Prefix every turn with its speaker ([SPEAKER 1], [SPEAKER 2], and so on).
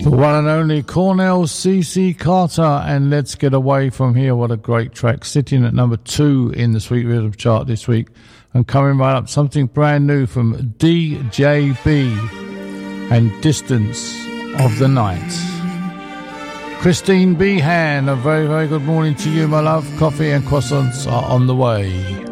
[SPEAKER 1] The one and only Cornell CC Carter and Let's Get Away From Here. What a great track. Sitting at number 2 in the Sweet Rhythm chart this week. And coming right up, something brand new from DJB and Distance of the Night. Christine Behan, a very, very good morning to you, my love. Coffee and croissants are on the way.